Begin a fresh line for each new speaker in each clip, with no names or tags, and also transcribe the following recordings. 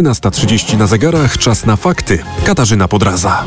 13:30 na zegarach. Czas na fakty. Katarzyna Podraza.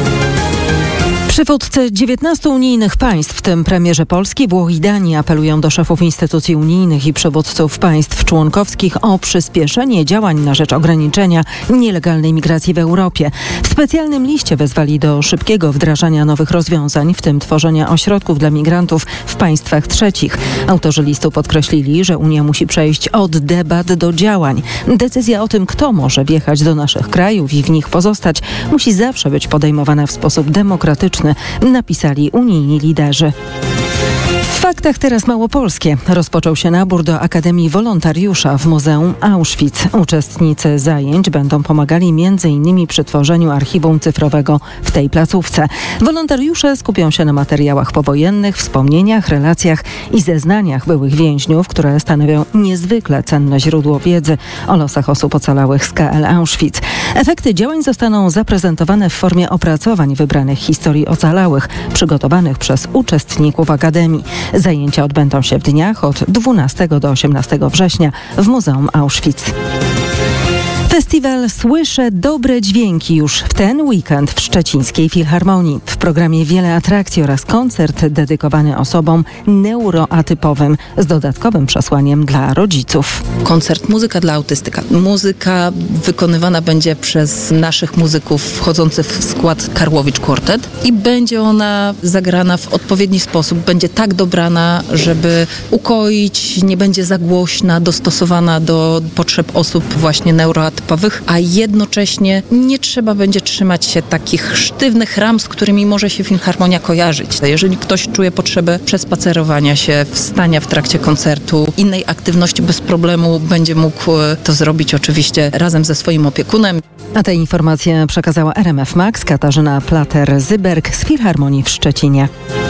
Przywódcy 19 unijnych państw, w tym premierzy Polski, Włoch i Danii, apelują do szefów instytucji unijnych i przywódców państw członkowskich o przyspieszenie działań na rzecz ograniczenia nielegalnej migracji w Europie. W specjalnym liście wezwali do szybkiego wdrażania nowych rozwiązań, w tym tworzenia ośrodków dla migrantów w państwach trzecich. Autorzy listu podkreślili, że Unia musi przejść od debat do działań. Decyzja o tym, kto może wjechać do naszych krajów i w nich pozostać, musi zawsze być podejmowana w sposób demokratyczny, napisali unijni liderzy. W faktach teraz małopolskie. Rozpoczął się nabór do Akademii Wolontariusza w Muzeum Auschwitz. Uczestnicy zajęć będą pomagali m.in. przy tworzeniu archiwum cyfrowego w tej placówce. Wolontariusze skupią się na materiałach powojennych, wspomnieniach, relacjach i zeznaniach byłych więźniów, które stanowią niezwykle cenne źródło wiedzy o losach osób ocalałych z KL Auschwitz. Efekty działań zostaną zaprezentowane w formie opracowań wybranych historii ocalałych, przygotowanych przez uczestników Akademii. Zajęcia odbędą się w dniach od 12 do 18 września w Muzeum Auschwitz. Festiwal Słyszę dobre dźwięki już w ten weekend w Szczecińskiej Filharmonii. W programie wiele atrakcji oraz koncert dedykowany osobom neuroatypowym z dodatkowym przesłaniem dla rodziców.
Koncert Muzyka dla autystyka. Muzyka wykonywana będzie przez naszych muzyków wchodzących w skład Karłowicz Quartet i będzie ona zagrana w odpowiedni sposób. Będzie tak dobrana, żeby ukoić, nie będzie za głośna, dostosowana do potrzeb osób właśnie neuroatypowych, a jednocześnie nie trzeba będzie trzymać się takich sztywnych ram, z którymi może się filharmonia kojarzyć. Jeżeli ktoś czuje potrzebę przespacerowania się, wstania w trakcie koncertu, innej aktywności, bez problemu będzie mógł to zrobić oczywiście razem ze swoim opiekunem.
A te informacje przekazała RMF Max Katarzyna Plater-Zyberg z Filharmonii w Szczecinie.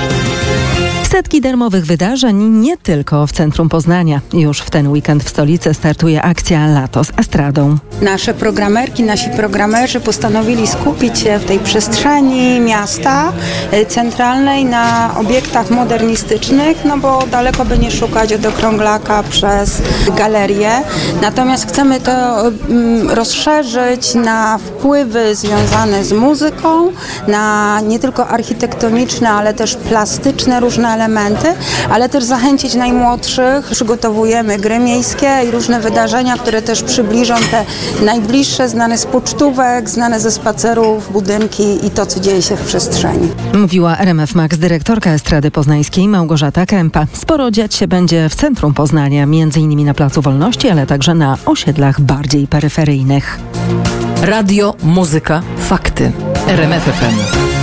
Setki darmowych wydarzeń nie tylko w centrum Poznania. Już w ten weekend w stolicy startuje akcja Lato z Estradą.
Nasze programerki, nasi programerzy postanowili skupić się w tej przestrzeni miasta centralnej na obiektach modernistycznych, no bo daleko by nie szukać od Okrąglaka przez galerię. Natomiast chcemy to rozszerzyć na wpływy związane z muzyką, na nie tylko architektoniczne, ale też plastyczne różne elementy, ale też zachęcić najmłodszych. Przygotowujemy gry miejskie i różne wydarzenia, które też przybliżą te najbliższe, znane z pocztówek, znane ze spacerów, budynki i to, co dzieje się w przestrzeni.
Mówiła RMF Max dyrektorka Estrady Poznańskiej Małgorzata Kępa. Sporo dziać się będzie w centrum Poznania, m.in. na Placu Wolności, ale także na osiedlach bardziej peryferyjnych.
Radio, muzyka, fakty. RMF FM.